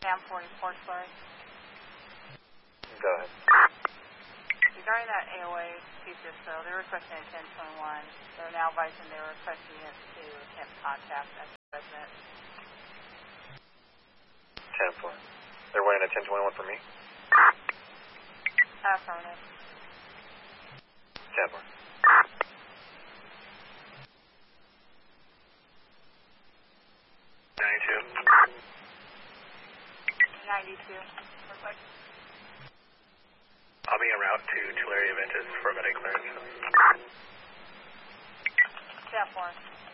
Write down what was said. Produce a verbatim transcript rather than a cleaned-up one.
Cam forty, Port Story. Go ahead. Regarding that A O A future, so they're requesting a ten twenty-one. They're now advising they're requesting it to attempt contact at the resident. ten four. They're waiting at ten twenty-one for me? Affirmative. ten four. ninety-two. ninety-two. I'll be en route to Tulare Adventist for medic clearance. ten four.